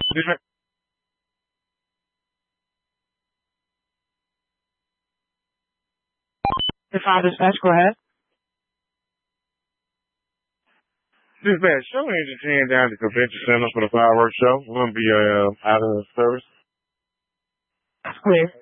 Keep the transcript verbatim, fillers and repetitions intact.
If I dispatch, go ahead. Dispatch, show engine ten down to the convention center for the fireworks show. We're going to be uh, out of service. That's clear.